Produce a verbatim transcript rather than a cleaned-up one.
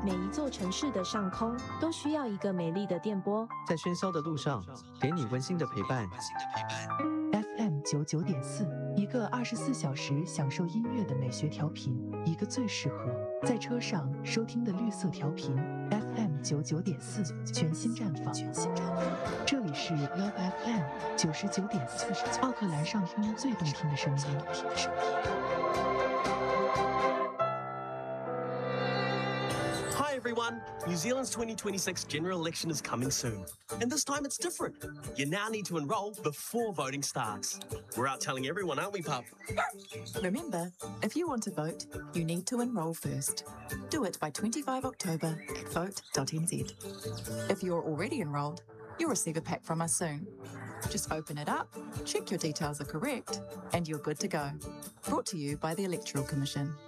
每一座城市的上空都需要一个美丽的电波， 在喧嚣的路上，给你温馨的陪伴。 F M 九九点四，一个二十四小时享受音乐的美学调频，一个最适合在车上收听的绿色调频。F M 九九点四，全新绽放。这里是 Love F M 九十九点四，奥克兰上空最动听的声音。 Everyone, New Zealand's twenty twenty-six general election is coming soon. And this time it's different. You now need to enrol before voting starts. We're out telling everyone, aren't we, Pup? Remember, if you want to vote, you need to enrol first. Do it by twenty-fifth of October at vote dot n z. If you're already enrolled, you'll receive a pack from us soon. Just open it up, check your details are correct, and you're good to go. Brought to you by the Electoral Commission.